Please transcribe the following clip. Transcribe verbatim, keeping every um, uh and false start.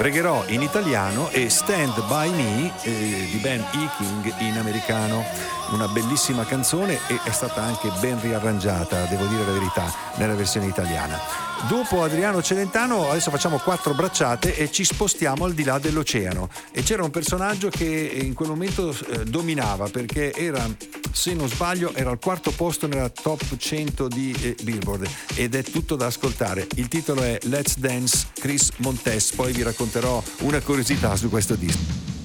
Pregherò in italiano e Stand By Me eh, di Ben E. King in americano. Una bellissima canzone e è stata anche ben riarrangiata, devo dire la verità, nella versione italiana. Dopo Adriano Celentano adesso facciamo quattro bracciate e ci spostiamo al di là dell'oceano. E c'era un personaggio che in quel momento eh, dominava, perché era, se non sbaglio, era al quarto posto nella top cento di eh, Billboard, ed è tutto da ascoltare. Il titolo è Let's Dance, Chris Montes. Poi vi racconterò una curiosità su questo disco.